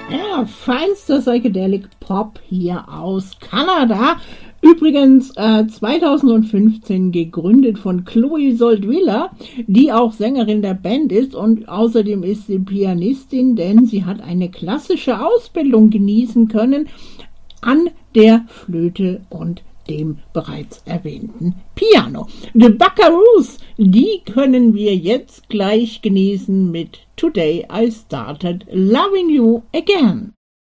Ja, feinster Psychedelic Pop hier aus Kanada. Übrigens 2015 gegründet von Chloe Soldwiller, die auch Sängerin der Band ist, und außerdem ist sie Pianistin, denn sie hat eine klassische Ausbildung genießen können an der Flöte und dem bereits erwähnten Piano. The Buckaroos, die können wir jetzt gleich genießen mit Today I Started Loving You Again.